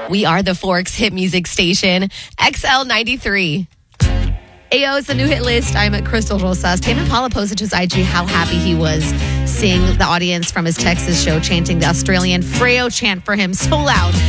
We are the Forks hit music station, XL93. Ayo, it's the new hit list. I'm at Crystal Rosas. Tame Impala posted to his IG how happy he was seeing the audience from his Texas show chanting the Australian Freo chant for him so loud.